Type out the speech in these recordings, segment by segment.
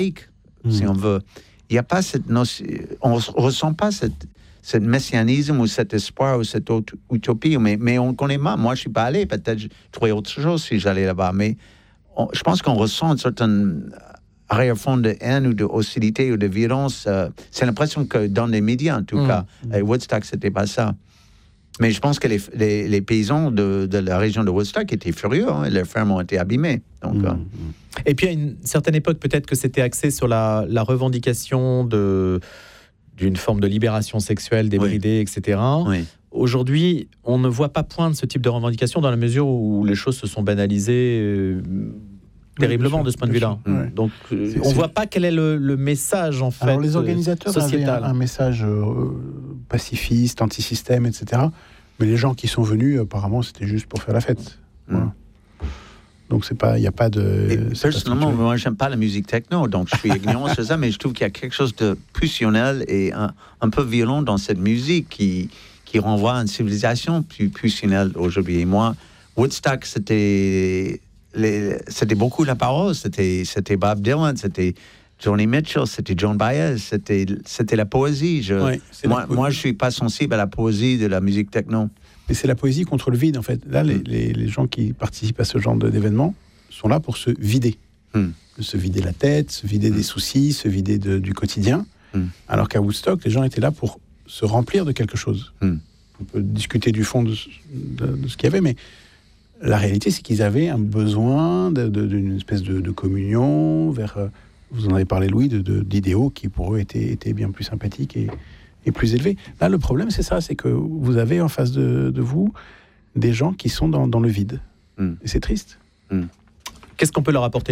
si on veut. Il n'y a pas cette notion, on ne ressent pas cette messianisme ou cet espoir ou cette utopie, mais on connaît mal. Moi, je ne suis pas allé, peut-être je trouverais autre chose si j'allais là-bas, mais je pense qu'on ressent une certaine arrière-fond de haine ou de hostilité ou de violence. C'est l'impression que dans les médias, en tout cas, à Woodstock, ce n'était pas ça. Mais je pense que les paysans de la région de Woodstock étaient furieux, hein, et leurs fermes ont été abîmées. Donc, Et puis à une certaine époque, peut-être que c'était axé sur la revendication d'une forme de libération sexuelle débridée, etc. Oui. Aujourd'hui, on ne voit pas poindre ce type de revendication dans la mesure où les choses se sont banalisées terriblement de ce point de vue-là. Donc, on ne voit pas quel est le message, en fait, alors, les organisateurs sociétal. avaient un message pacifiste, anti-système, etc. Mais les gens qui sont venus, apparemment, c'était juste pour faire la fête. Voilà. Donc, il n'y a pas de... Personnellement, moi, j'aime pas la musique techno, donc je suis ignorant sur ça, mais je trouve qu'il y a quelque chose de pulsionnel et un peu violent dans cette musique qui renvoie à une civilisation plus pulsionnelle aujourd'hui. Et moi, Woodstock, c'était beaucoup la parole, c'était Bob Dylan, c'était Joni Mitchell, c'était Joan Baez, c'était la poésie. Moi, je suis pas sensible à la poésie de la musique techno. Mais c'est la poésie contre le vide, en fait. Là, les gens qui participent à ce genre d'événements sont là pour se vider. Se vider la tête, se vider des soucis, se vider du quotidien. Alors qu'à Woodstock, les gens étaient là pour se remplir de quelque chose. On peut discuter du fond de ce qu'il y avait, mais la réalité, c'est qu'ils avaient un besoin d'une espèce de communion vers... vous en avez parlé, Louis, d'idéaux qui, pour eux, étaient bien plus sympathiques et plus élevés. Là, le problème, c'est ça, c'est que vous avez en face de vous des gens qui sont dans le vide. Et c'est triste. Qu'est-ce qu'on peut leur apporter ?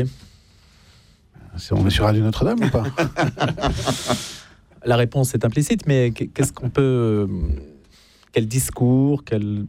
On est sur Radio Notre-Dame ou pas ? La réponse est implicite, mais qu'est-ce qu'on peut... Quel discours,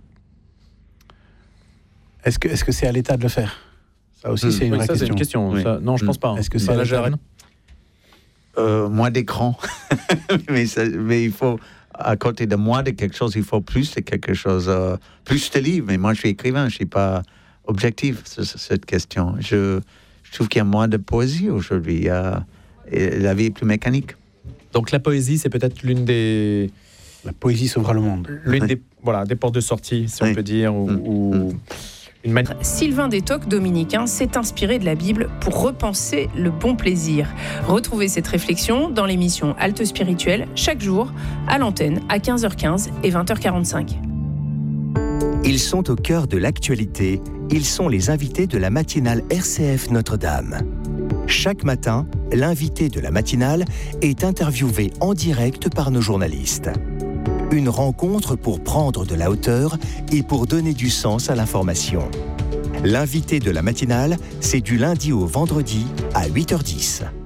Est-ce que c'est à l'État de le faire ? Ça aussi, c'est une vraie question. C'est une question. Oui. Ça, non, je ne pense pas. Est-ce que c'est la Gérène ? Moins d'écran. mais il faut, à côté de moins de quelque chose, il faut plus de quelque chose, plus de livres. Mais moi, je suis écrivain, je ne suis pas objectif sur cette question. Je trouve qu'il y a moins de poésie aujourd'hui. Et la vie est plus mécanique. Donc la poésie, c'est peut-être l'une des... La poésie sauvera le monde. L'une des portes de sortie, si on peut dire, ou une manière... Sylvain Détoc, dominicain, s'est inspiré de la Bible pour repenser le bon plaisir. Retrouvez cette réflexion dans l'émission Halte Spirituelle, chaque jour, à l'antenne, à 15h15 et 20h45. Ils sont au cœur de l'actualité. Ils sont les invités de la matinale RCF Notre-Dame. Chaque matin, l'invité de la matinale est interviewé en direct par nos journalistes. Une rencontre pour prendre de la hauteur et pour donner du sens à l'information. L'invité de la matinale, c'est du lundi au vendredi à 8h10.